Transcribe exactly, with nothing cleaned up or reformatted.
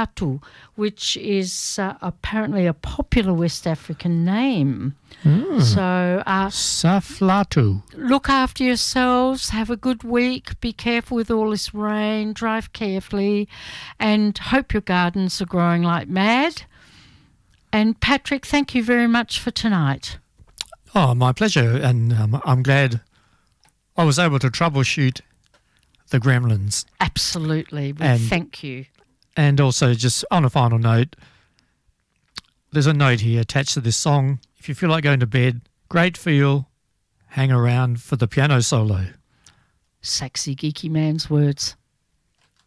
Saflatu, which is uh, apparently a popular West African name. Mm. So uh, Saflatu. look after yourselves, have a good week, be careful with all this rain, drive carefully, and hope your gardens are growing like mad. And Patrick, thank you very much for tonight. Oh, my pleasure, and um, I'm glad I was able to troubleshoot the gremlins. Absolutely, we And- thank you. And also, just on a final note, there's a note here attached to this song. If you feel like going to bed, great feel, hang around for the piano solo. Sexy geeky man's words.